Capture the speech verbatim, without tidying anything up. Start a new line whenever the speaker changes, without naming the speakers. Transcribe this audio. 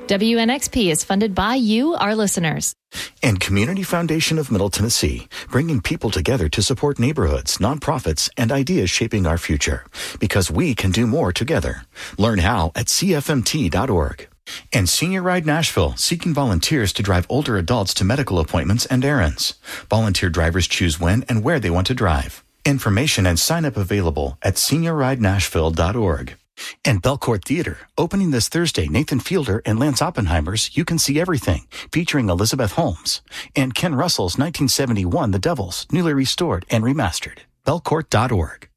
W N X P is funded by you, our listeners.
And Community Foundation of Middle Tennessee, bringing people together to support neighborhoods, nonprofits, and ideas shaping our future. Because we can do more together. Learn how at C F M T dot org. And Senior Ride Nashville, seeking volunteers to drive older adults to medical appointments and errands. Volunteer drivers choose when and where they want to drive. Information and sign-up available at senior ride nashville dot org. And Belcourt Theater, opening this Thursday, Nathan Fielder and Lance Oppenheimer's You Can See Everything, featuring Elizabeth Holmes. And Ken Russell's nineteen seventy-one The Devils, newly restored and remastered. Belcourt dot org.